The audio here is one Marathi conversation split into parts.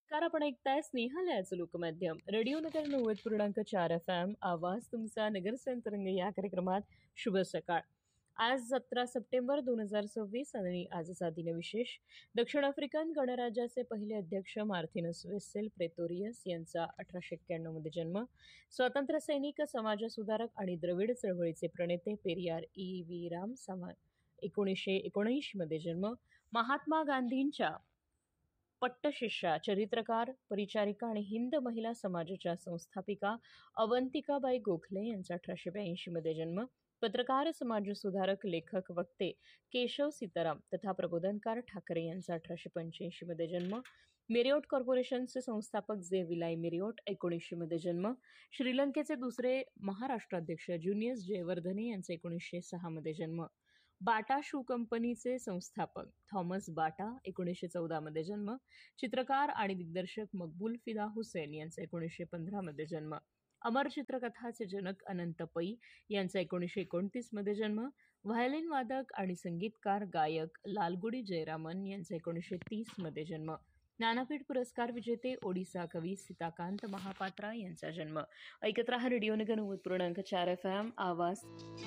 कार आपण ऐकताय स्नेहालयाचं लोकमाध्यम रेडिओ नगर 90.4 FM आवाज तुमचा नगर संतरंग या कार्यक्रमात शुभ सकाळ. आज 17 सप्टेंबर 2026 आणि आजचा दिनविशेष. दक्षिण आफ्रिकन गणराज्याचे पहिले अध्यक्ष मार्थिनस वेसेल प्रेतोरियस यांचा 1891 मध्ये जन्म. स्वातंत्र्य सैनिक, समाजसुधारक आणि द्रविड चळवळीचे प्रणेते पेरियार ई.व्ही. राम 1979 मध्ये जन्म. महात्मा गांधींच्या पट्टशिष्या, चरित्रकार, परिचारिका आणि हिंद महिला समाजाच्या संस्थापिका अवंतिकाबाई गोखले यांचा 1882 मध्ये जन्म. पत्रकार, समाजसुधारक, लेखक, वक्ते केशव सीताराम तथा प्रबोधनकार ठाकरे यांचा 1885 मध्ये जन्म. मेरिओट कॉर्पोरेशनचे संस्थापक जे विलाई मेरिओट 1900 मध्ये जन्म. श्रीलंकेचे दुसरे महाराष्ट्राध्यक्ष ज्युनियस जयवर्धने यांचा 1906 मध्ये जन्म. बाटा शू कंपनीचे संस्थापक थॉमस बाटा 1914 मध्ये जन्म. चित्रकार आणि दिग्दर्शक मकबूल फिदा हुसेन यांचा 1915 मध्ये जन्म. अमर चित्रकथाचे जनक अनंत पै यांचा 1929 मध्ये जन्म. व्हायोलिन वादक आणि संगीतकार गायक लालगुडी जयरामन यांचा 1930 मध्ये जन्म. ज्ञानपीठ पुरस्कार विजेते ओडिसा कवी सीताकांत महापात्रा यांचा जन्म. ऐकत रहा रेडिओ नगर 90.4 FM आवाज.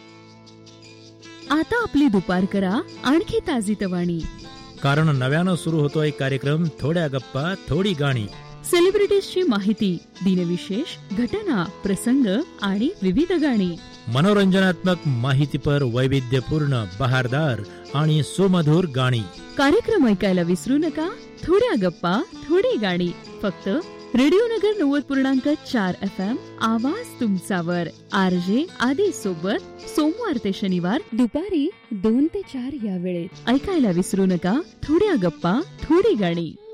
आता आपली दुपार करा आणखी ताजीतवाणी, कारण नव्यानं सुरू होतोय कार्यक्रम थोड्या गप्पा थोडी गाणी. सेलिब्रिटीजची माहिती, दिनविशेष, घटना, प्रसंग आणि विविध गाणी. मनोरंजनात्मक माहितीपर वैविध्यपूर्ण, बहारदार आणि सुमधुर गाणी. कार्यक्रम ऐकायला विसरू नका. थोड्या गप्पा थोडी गाणी, फक्त रेडिओ नगर 90.4 FM आवाज तुमचावर. RJ आदी सोबत सोमवार ते शनिवार दुपारी 2 ते 4 या वेळेत ऐकायला विसरू नका. थोड्या गप्पा थोडी गाणी.